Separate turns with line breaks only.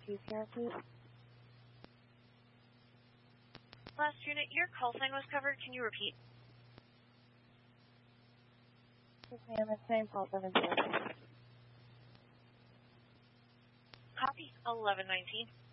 here, please.
Last unit, your call sign was covered. Can you repeat?
Yes, ma'am. It's same call 7-0.
Copy. 1119.